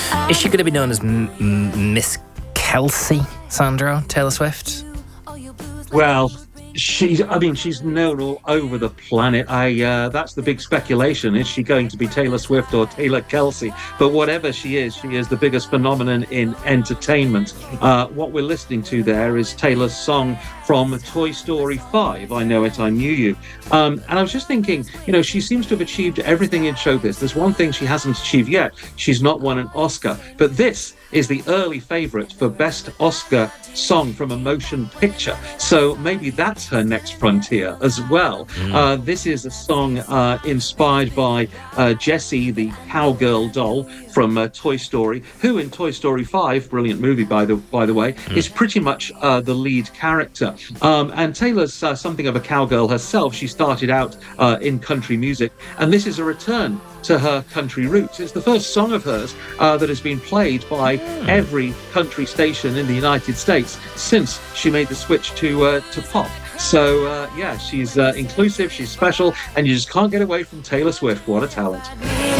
Is she going to be known as Miss Kelsey, Sandro, Taylor Swift? Well, she's known all over the planet. That's the big speculation. Is she going to be Taylor Swift or Taylor Kelsey? But whatever she is the biggest phenomenon in entertainment. What we're listening to there is Taylor's song from Toy Story 5, I Know It, I Knew You. And I was just thinking, she seems to have achieved everything in showbiz. There's one thing she hasn't achieved yet. She's not won an Oscar. But this is the early favourite for Best Oscar Song from a Motion Picture. So maybe that's her next frontier as well. This is a song inspired by Jessie, the cowgirl doll from Toy Story, who in Toy Story 5, brilliant movie by the way, is pretty much the lead character. And Taylor's something of a cowgirl herself. She started out in country music, and this is a return to her country roots. It's the first song of hers that has been played by every country station in the United States since she made the switch to pop. So, she's inclusive, she's special, and you just can't get away from Taylor Swift. What a talent.